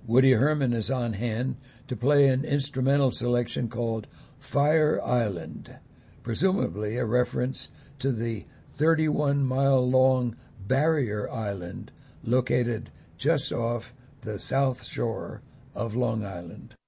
Woody Herman is on hand to play an instrumental selection called Fire Island, presumably a reference to the 31-mile-long Barrier Island located just off the south shore of Long Island.